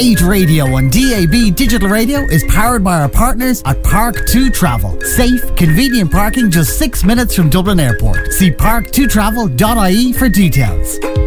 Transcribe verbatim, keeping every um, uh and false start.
Eat Radio on D A B Digital Radio is powered by our partners at Park two Travel. Safe, convenient parking just six minutes from Dublin Airport. See park two travel dot I E for details.